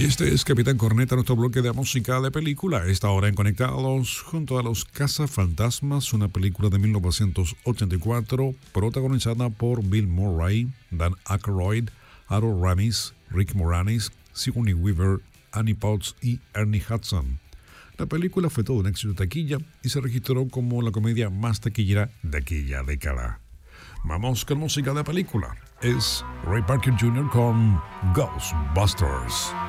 Y este es Capitán Corneta, nuestro bloque de música de película. Esta hora en Conectados junto a Los Cazafantasmas, una película de 1984 protagonizada por Bill Murray, Dan Aykroyd, Harold Ramis, Rick Moranis, Sigourney Weaver, Annie Potts y Ernie Hudson. La película fue todo un éxito de taquilla y se registró como la comedia más taquillera de aquella década. Vamos con música de película. Es Ray Parker Jr. con Ghostbusters.